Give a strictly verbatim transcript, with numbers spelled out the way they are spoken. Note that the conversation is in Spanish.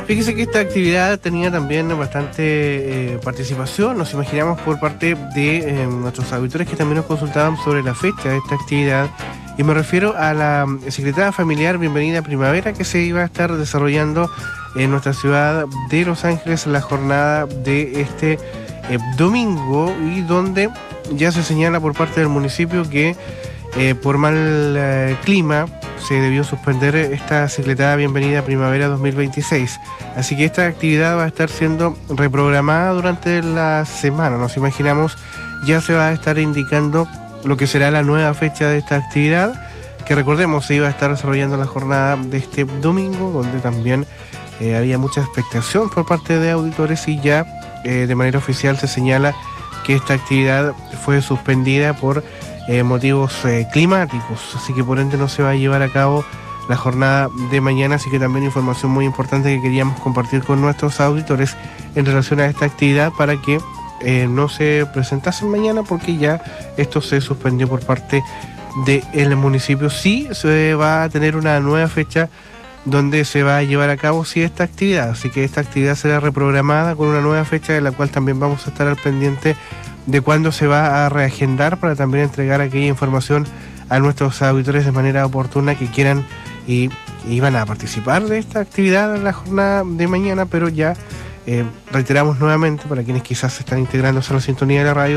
Fíjese que esta actividad tenía también bastante eh, participación, nos imaginamos por parte de eh, nuestros auditores que también nos consultaban sobre la fecha de esta actividad, y me refiero a la secretaria familiar Bienvenida Primavera, que se iba a estar desarrollando en nuestra ciudad de Los Ángeles la jornada de este eh, domingo, y donde ya se señala por parte del municipio que eh, por mal eh, clima se debió suspender esta cicletada Bienvenida Primavera dos mil veintiséis. Así que esta actividad va a estar siendo reprogramada durante la semana. Nos imaginamos, ya se va a estar indicando lo que será la nueva fecha de esta actividad, que recordemos se iba a estar desarrollando la jornada de este domingo, donde también eh, había mucha expectación por parte de auditores, y ya eh, de manera oficial se señala que esta actividad fue suspendida por Eh, motivos eh, climáticos, así que por ende no se va a llevar a cabo la jornada de mañana. Así que también información muy importante que queríamos compartir con nuestros auditores en relación a esta actividad, para que eh, no se presentasen mañana, porque ya esto se suspendió por parte del municipio. Sí se va a tener una nueva fecha donde se va a llevar a cabo sí esta actividad, así que esta actividad será reprogramada con una nueva fecha, de la cual también vamos a estar al pendiente de cuándo se va a reagendar, para también entregar aquella información a nuestros auditores de manera oportuna que quieran y, y van a participar de esta actividad en la jornada de mañana. Pero ya eh, reiteramos nuevamente, para quienes quizás se están integrándose a la sintonía de la radio,